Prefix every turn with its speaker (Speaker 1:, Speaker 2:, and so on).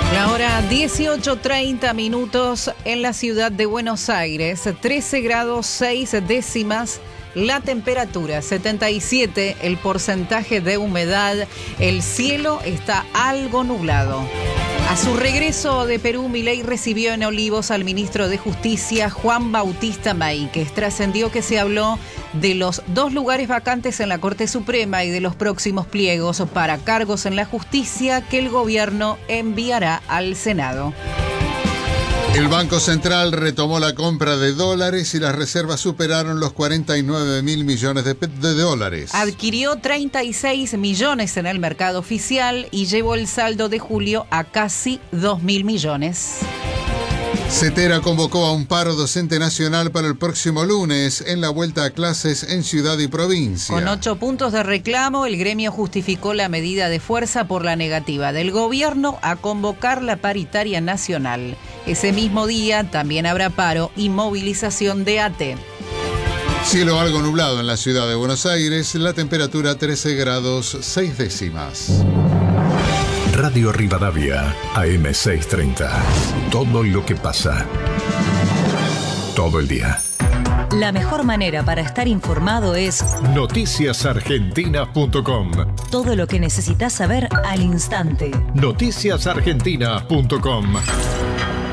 Speaker 1: La hora 18:30 en la ciudad de Buenos Aires, 13 grados 6 décimas. La temperatura 77, el porcentaje de humedad, el cielo está algo nublado. A su regreso de Perú, Milei recibió en Olivos al ministro de Justicia, Juan Bautista Maíquez. Trascendió que se habló de los 2 lugares vacantes en la Corte Suprema y de los próximos pliegos para cargos en la justicia que el gobierno enviará al Senado.
Speaker 2: El Banco Central retomó la compra de dólares y las reservas superaron los 49.000 millones de dólares.
Speaker 1: Adquirió 36 millones en el mercado oficial y llevó el saldo de julio a casi 2.000 millones.
Speaker 2: CETERA convocó a un paro docente nacional para el próximo lunes en la vuelta a clases en ciudad y provincia.
Speaker 1: Con 8 puntos de reclamo, el gremio justificó la medida de fuerza por la negativa del gobierno a convocar la paritaria nacional. Ese mismo día también habrá paro y movilización de ATE.
Speaker 2: Cielo algo nublado en la ciudad de Buenos Aires, la temperatura 13 grados 6 décimas.
Speaker 3: Radio Rivadavia, AM 630. Todo lo que pasa. Todo el día.
Speaker 4: La mejor manera para estar informado es
Speaker 3: noticiasargentina.com.
Speaker 4: Todo lo que necesitas saber al instante.
Speaker 3: Noticiasargentina.com.